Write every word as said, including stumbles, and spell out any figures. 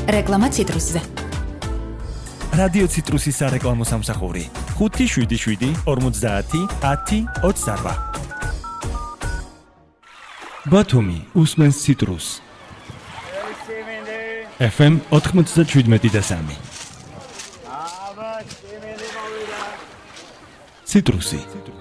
რეკლამა ციტრუსზე. რადიო ციტრუსის სარეკლამო სამსახური ხუთი შვიდი შვიდი ორმოცდაათი ათი ოცდაარბა. ბათუმი უსმენს ციტრუსს. ეფ ემ ოთხმოცდაშვიდმეტი და სამი. ციტრუსი